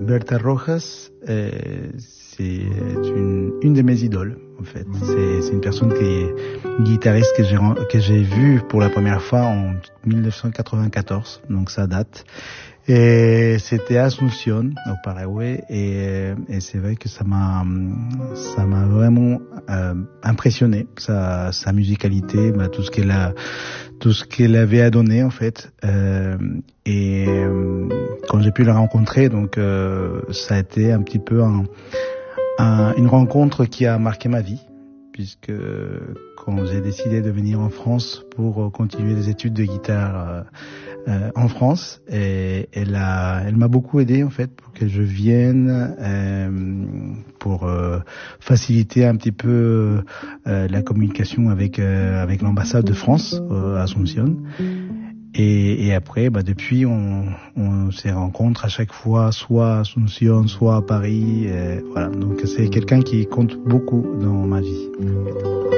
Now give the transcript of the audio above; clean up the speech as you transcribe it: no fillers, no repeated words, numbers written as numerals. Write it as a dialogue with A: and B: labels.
A: Berta Rojas, c'est une de mes idoles, en fait. C'est une personne qui est guitariste que j'ai vue pour la première fois en 1994, donc ça date. Et c'était à Asunción, au Paraguay, et c'est vrai que ça m'a vraiment impressionné, sa musicalité, tout ce qu'elle avait à donner en fait. Et quand j'ai pu la rencontrer, donc ça a été un petit peu une rencontre qui a marqué ma vie, puisque quand j'ai décidé de venir en France pour continuer des études de guitare en France, et elle m'a beaucoup aidé en fait pour que je vienne, pour faciliter un petit peu la communication avec l'ambassade de France à Asunción. Et après, depuis, on se rencontre à chaque fois, soit à Asunción, soit à Paris. Voilà. Donc c'est quelqu'un qui compte beaucoup dans ma vie.